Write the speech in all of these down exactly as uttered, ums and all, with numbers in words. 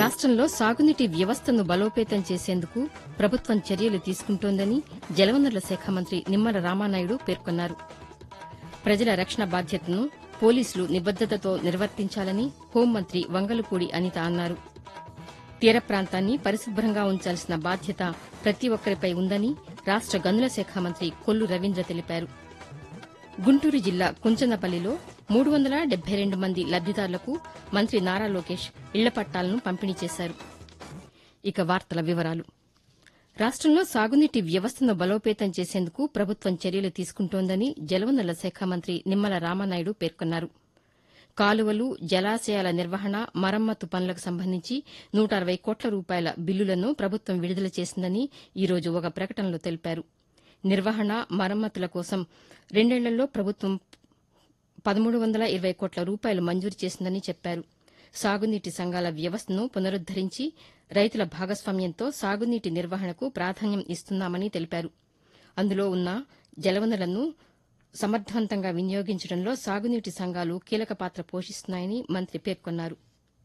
రాష్టంలో సాగునీటి వ్యవస్థను బలోపేతం చేసేందుకు ప్రభుత్వం చర్యలు తీసుకుంటోందని జలవనరుల శాఖ మంత్రి నిమ్మల రామానాయుడు పేర్కొన్నారు. ప్రజల రక్షణ బాధ్యతను పోలీసులు నిబద్దతతో నిర్వర్తించాలని హోంమంత్రి వంగలపూడి అనిత అన్నారు. తీర ప్రాంతాన్ని పరిశుభ్రంగా ఉంచాల్సిన బాధ్యత ప్రతి ఒక్కరిపై ఉందని రాష్ట గనుల శాఖ మంత్రి కొల్లు రవీంద్ర తెలిపారు. గుంటూరు జిల్లా కుంచనపల్లిలో మూడు వందల డెబ్బై రెండు మంది లబ్దిదారులకు మంత్రి నారా లోకేష్ ఇళ్ల పట్టాలను పంపిణీ చేశారు. ఇక వార్తల వివరాలు. రాష్టంలో సాగునీటి వ్యవస్థను బలోపేతం చేసేందుకు ప్రభుత్వం చర్యలు తీసుకుంటోందని జలవనరుల శాఖ మంత్రి నిమ్మల రామానాయుడు పేర్కొన్నారు. కాలువలు, జలాశయాల నిర్వహణ, మరమ్మతు పనులకు సంబంధించి నూట అరవై కోట్ల రూపాయల బిల్లులను ప్రభుత్వం విడుదల చేసిందని ఈ రోజు ఒక ప్రకటనలో తెలిపారు. నిర్వహణ, మరమ్మతుల కోసం రెండేళ్లలో ప్రభుత్వం పదమూడు వందల ఇరవై కోట్ల రూపాయలు మంజూరు చేసిందని చెప్పారు. సాగునీటి సంఘాల వ్యవస్థను పునరుద్దరించి రైతుల భాగస్వామ్యంతో సాగునీటి నిర్వహణకు ప్రాధాన్యం ఇస్తున్నామని తెలిపారు. అందులో ఉన్న జలవనరులను సమర్దవంతంగా వినియోగించడంలో సాగునీటి సంఘాలు కీలక పాత్ర పోషిస్తున్నాయని మంత్రి పేర్కొన్నారు.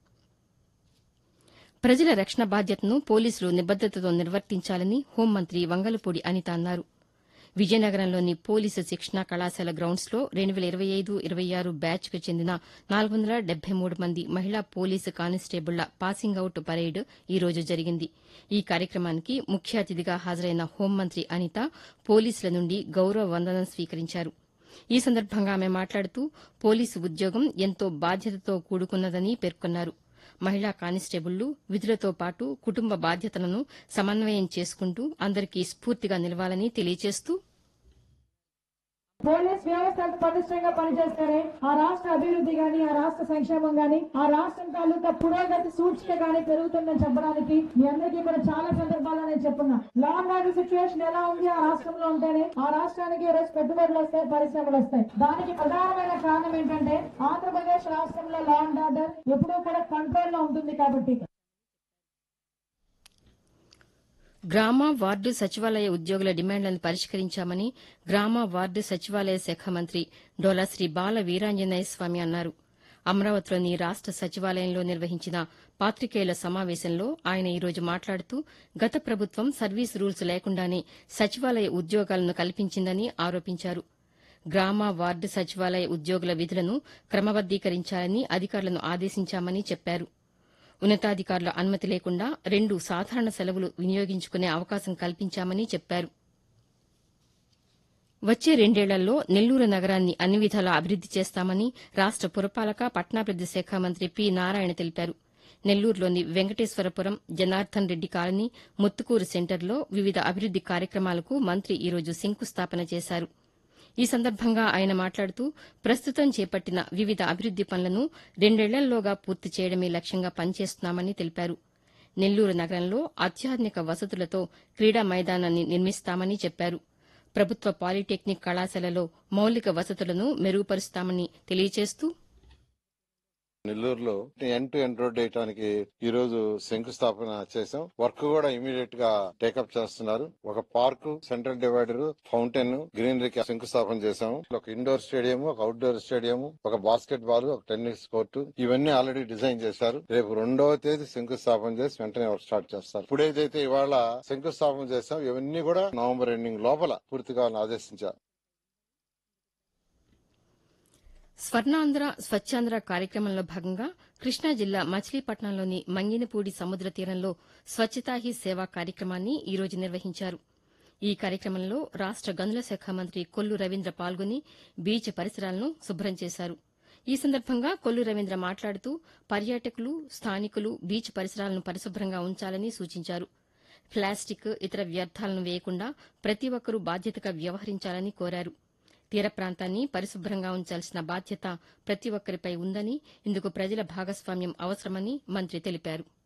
ప్రజల రక్షణ బాధ్యతను పోలీసులు నిబద్దతతో నిర్వర్తించాలని హోంమంత్రి వంగలపూడి అనిత అన్నారు. విజయనగరంలోని పోలీసు శిక్షణా కళాశాల గ్రౌండ్స్లో రెండు వేల ఇరవై ఐదు ఇరవై ఆరు బ్యాచ్కు చెందిన నాలుగు వందల డెబ్బై మూడు మంది మహిళా పోలీసు కానిస్టేబుళ్ల పాసింగ్ అవుట్ పరేడ్ ఈ రోజు జరిగింది. ఈ కార్యక్రమానికి ముఖ్య అతిథిగా హాజరైన హోంమంత్రి అనిత పోలీసుల నుండి గౌరవ వందనం స్వీకరించారు. ఈ సందర్భంగా ఆమె మాట్లాడుతూ పోలీసు ఉద్యోగం ఎంతో బాధ్యతతో కూడుకున్నదని పేర్కొన్నారు. మహిళా కానిస్టేబుళ్లు విధులతో పాటు కుటుంబ బాధ్యతలను సమన్వయం చేసుకుంటూ అందరికీ స్ఫూర్తిగా నిలవాలని తెలియజేస్తూ పోలీస్ వ్యవస్థ పటిష్టంగా పనిచేస్తేనే ఆ రాష్ట్ర అభివృద్ధి గాని, ఆ రాష్ట్ర సంక్షేమం గాని, ఆ రాష్ట్రం తాలూకా పురోగతి సూచిక గాని పెరుగుతుందని చెప్పడానికి మీ అందరికీ కూడా చాలా సందర్భాల్లో నేను చెప్పున్నా. లా అండ్ ఆర్డర్ సిచ్యువేషన్ ఎలా ఉంది ఆ రాష్ట్రంలో ఉంటేనే ఆ రాష్ట్రానికి ఈ రోజు పెట్టుబడులు వస్తాయి, పరిశ్రమలు వస్తాయి. దానికి ప్రధానమైన కారణం ఏంటంటే ఆంధ్రప్రదేశ్ రాష్ట్రంలో లా అండ్ ఆర్డర్ ఎప్పుడూ కూడా కంట్రోల్ లో ఉంటుంది కాబట్టి. గ్రామ, వార్డు సచివాలయ ఉద్యోగుల డిమాండ్లను పరిష్కరించామని గ్రామ, వార్డు సచివాలయ శాఖ మంత్రి డోలా శ్రీ బాల వీరాంజనేయ స్వామి అన్నారు. అమరావతిలోని రాష్ట సచివాలయంలో నిర్వహించిన పాతికేయుల సమావేశంలో ఆయన ఈ రోజు మాట్లాడుతూ గత ప్రభుత్వం సర్వీస్ రూల్స్ లేకుండానే సచివాలయ ఉద్యోగాలను కల్పించిందని ఆరోపించారు. గ్రామ, వార్డు సచివాలయ ఉద్యోగుల విధులను క్రమబద్దీకరించాలని అధికారులను ఆదేశించామని చెప్పారు. ఉన్నతాధికారుల అనుమతి లేకుండా రెండు సాధారణ సెలవులు వినియోగించుకునే అవకాశం కల్పించామని చెప్పారు. వచ్చే రెండేళ్లలో నెల్లూరు నగరాన్ని అన్ని విధాలా అభివృద్ది చేస్తామని రాష్ట పురపాలక, పట్టణాభివృద్ది శాఖ మంత్రి పి నారాయణ తెలిపారు. నెల్లూరులోని వెంకటేశ్వరపురం, జనార్దన్ రెడ్డి కాలనీ, ముత్తుకూరు సెంటర్లో వివిధ అభివృద్ది కార్యక్రమాలకు మంత్రి ఈ రోజు శంకుస్థాపన చేశారు. ఈ సందర్భంగా ఆయన మాట్లాడుతూ ప్రస్తుతం చేపట్టిన వివిధ అభివృద్ది పనులను రెండేళ్లలోగా పూర్తి చేయడమే లక్ష్యంగా పనిచేస్తున్నామని తెలిపారు. నెల్లూరు నగరంలో అత్యాధునిక వసతులతో క్రీడా మైదానాన్ని నిర్మిస్తామని చెప్పారు. ప్రభుత్వ పాలిటెక్నిక్ కళాశాలలో మౌలిక వసతులను మెరుగుపరుస్తామని తెలియజేస్తూ నెల్లూరులో ఎండ్ టు ఎండ్ రోడ్ వేయడానికి ఈ రోజు శంకుస్థాపన చేశాం. వర్క్ కూడా ఇమీడియట్ గా టేకప్ చేస్తున్నారు. ఒక పార్క్, సెంట్రల్ డివైడర్, ఫౌంటైన్, గ్రీనరీకి శంకుస్థాపన చేశాము. ఒక ఇండోర్ స్టేడియం, ఒక అవుట్డోర్ స్టేడియం, ఒక బాస్కెట్ బాల్, ఒక టెన్నిస్ కోర్టు, ఇవన్నీ ఆల్రెడీ డిజైన్ చేశారు. రేపు రెండవ తేదీ శంకుస్థాపన చేసి వెంటనే వర్క్ స్టార్ట్ చేస్తారు. ఇప్పుడు ఏదైతే ఇవాళ శంకుస్థాపన చేశాం ఇవన్నీ కూడా నవంబర్ ఎండింగ్ లోపల పూర్తి కావాలని ఆదేశించారు. స్వర్ణాంధ్ర స్వచ్ఛాంధ్ర కార్యక్రమంలో భాగంగా కృష్ణా జిల్లా మచిలీపట్నంలోని మంగినపూడి సముద్ర తీరంలో స్వచ్ఛతా హీ సేవా కార్యక్రమాన్ని ఈ రోజు నిర్వహించారు. ఈ కార్యక్రమంలో రాష్ట గనుల శాఖ మంత్రి కొల్లు రవీంద్ర పాల్గొని బీచ్ పరిసరాలను శుభ్రం చేశారు. ఈ సందర్భంగా కొల్లు రవీంద్ర మాట్లాడుతూ పర్యాటకులు, స్థానికులు బీచ్ పరిసరాలను పరిశుభ్రంగా ఉంచాలని సూచించారు. ప్లాస్టిక్, ఇతర వ్యర్థాలను వేయకుండా ప్రతి ఒక్కరూ బాధ్యతగా వ్యవహరించాలని కోరారు. తీర ప్రాంతాన్ని పరిశుభ్రంగా ఉంచాల్సిన బాధ్యత ప్రతి ఒక్కరిపై ఉందని, ఇందుకు ప్రజల భాగస్వామ్యం అవసరమని మంత్రి తెలిపారు.